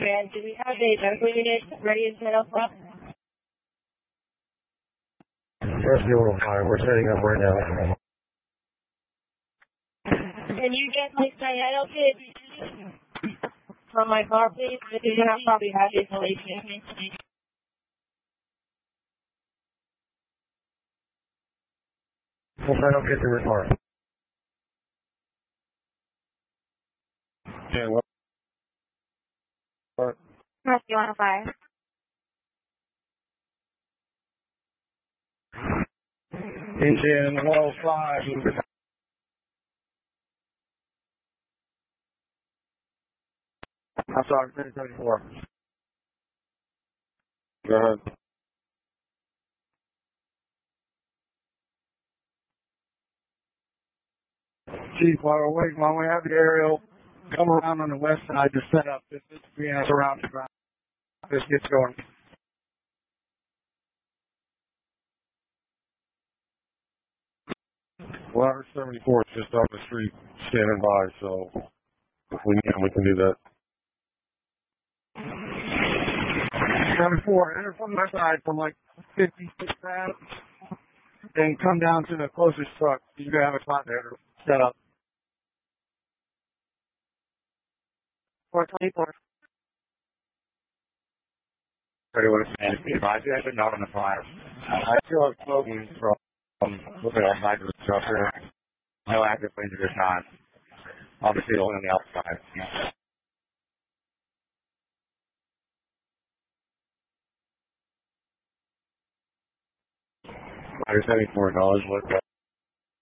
And do we have a medical unit ready and set up? Rescue 105, we're setting up right now. Can you get my Diana kit from my car, please? I do not probably have the installation. We'll try to get the report. Yeah, what? Rescue 105. Engine 105. I'm sorry, 1074. Go ahead. Chief, while we have the aerial, come around on the west side to set up. This is being around the ground. This gets going. Well, 74 is just off the street, standing by, so if we need, we can do that. 74, enter from my side from like 56 Ave, and come down to the closest truck. You can have a spot there to set up. 424. 31 is advised. I did not on the fire. I still have smoking from looking outside of the structure. No active flames at this time. Obviously, only on the outside. $74. What?